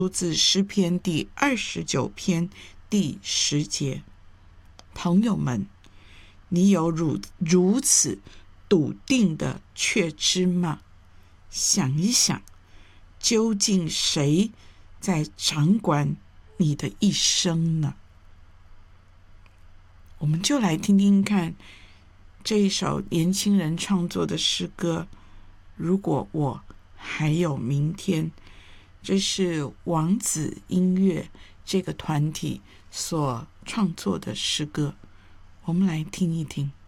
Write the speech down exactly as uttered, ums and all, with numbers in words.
出自诗篇第二十九篇第十节。朋友们，你有如如此笃定的确知吗？想一想，究竟谁在掌管你的一生呢？我们就来听听看这一首年轻人创作的诗歌，如果我还有明天。这是王子音乐这个团体所创作的诗歌，我们来听一听。